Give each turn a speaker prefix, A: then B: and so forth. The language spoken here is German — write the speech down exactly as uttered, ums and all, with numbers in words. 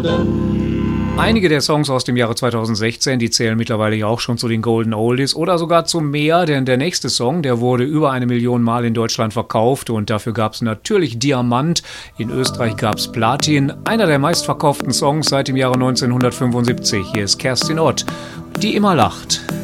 A: Einige der Songs aus dem Jahre zweitausendsechzehn, die zählen mittlerweile ja auch schon zu den Golden Oldies oder sogar zu mehr, denn der nächste Song, der wurde über eine Million Mal in Deutschland verkauft und dafür gab es natürlich Diamant, in Österreich gab es Platin, einer der meistverkauften Songs seit dem Jahre neunzehnhundertfünfundsiebzig. Hier ist Kerstin Ott, die immer lacht.